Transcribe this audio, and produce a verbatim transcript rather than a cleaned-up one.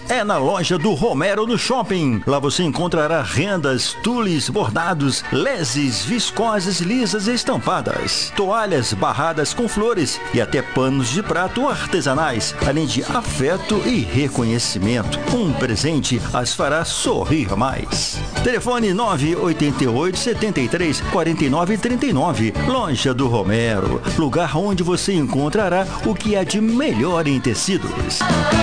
é na loja do Romero no Shopping. Lá você encontrará rendas, tules, bordados, leses, viscosas, lisas e estampadas, toalhas barradas com flores e até panos de prato artesanais, além de afeto e reconhecimento. Um presente as fará sorrir mais. Telefone nove oito oito, sete três, quatro nove três nove. Loja do Romero, lugar onde você encontrará o que há de melhor em tecidos.